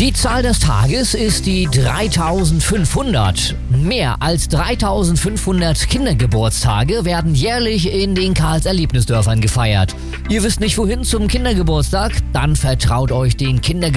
Die Zahl des Tages ist die 3500. Mehr als 3500 Kindergeburtstage werden jährlich in den Karls-Erlebnisdörfern gefeiert. Ihr wisst nicht wohin zum Kindergeburtstag? Dann vertraut euch den